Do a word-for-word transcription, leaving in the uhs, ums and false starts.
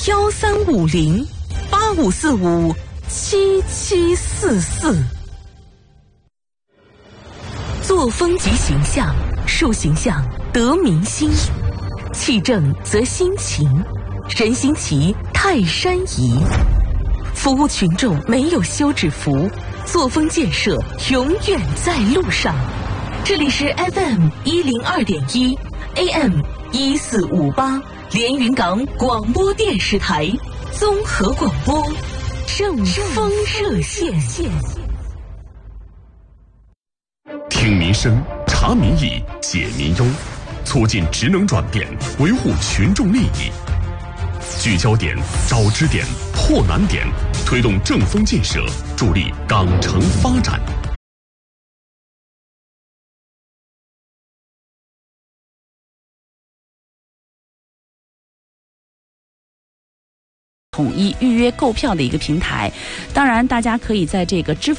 幺三五零八五四五七七四四。作风及形象，树形象得民心，气正则心情，人心齐泰山移。服务群众没有休止符，作风建设永远在路上。这里是 F M 一零二点一 A M 一四五八连云港广播电视台综合广播正风热线。 听民生，察民意，解民忧，促进职能转变，维护群众利益。聚焦点，找支点，破难点，推动正风建设，助力港城发展。 统一预约购票的一个平台，当然大家可以在这个支付